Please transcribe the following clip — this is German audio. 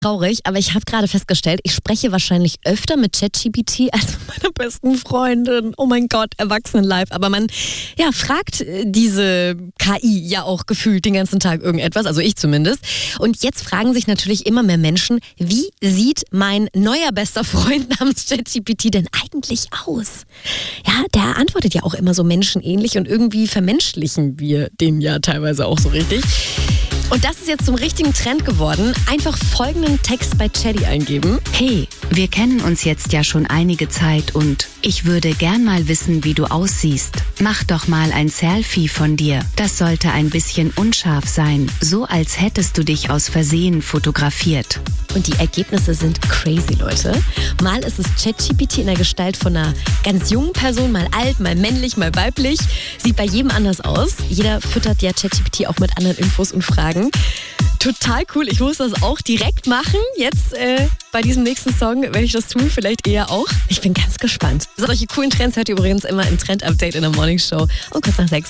Traurig, aber ich habe gerade festgestellt, ich spreche wahrscheinlich öfter mit ChatGPT als mit meiner besten Freundin. Oh mein Gott, Erwachsenen-Life. Aber man fragt diese KI ja auch gefühlt den ganzen Tag irgendetwas, also ich zumindest. Und jetzt fragen sich natürlich immer mehr Menschen, wie sieht mein neuer bester Freund namens ChatGPT denn eigentlich aus? Ja, der antwortet ja auch immer so menschenähnlich und irgendwie vermenschlichen wir den ja teilweise auch so richtig. Und das ist jetzt zum richtigen Trend geworden. Einfach folgenden Text bei Chatty eingeben. Hey, wir kennen uns jetzt ja schon einige Zeit und ich würde gern mal wissen, wie du aussiehst. Mach doch mal ein Selfie von dir. Das sollte ein bisschen unscharf sein, so als hättest du dich aus Versehen fotografiert. Und die Ergebnisse sind crazy, Leute. Mal ist es ChatGPT in der Gestalt von einer ganz jungen Person, mal alt, mal männlich, mal weiblich. Sieht bei jedem anders aus. Jeder füttert ja ChatGPT auch mit anderen Infos und Fragen. Total cool. Ich muss das auch direkt machen. Jetzt bei diesem nächsten Song werde ich das tun, vielleicht eher auch. Ich bin ganz gespannt. Solche coolen Trends hört ihr übrigens immer im Trend-Update in der Morning Show um kurz nach 6.